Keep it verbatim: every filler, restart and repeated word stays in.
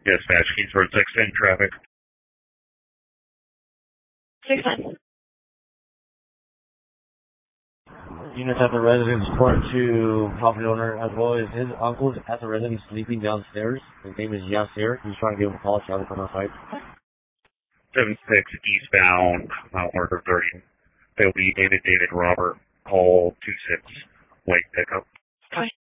Dispatch, Kingsford six ten traffic. six ten. Units at the residence report to property owner as well as his uncles at the residence sleeping downstairs. His name is Yasir. He's trying to give him a call. Charlie from outside. seven six eastbound, mile marker thirty. They'll be David, David, Robert, call two six, late pickup. Okay.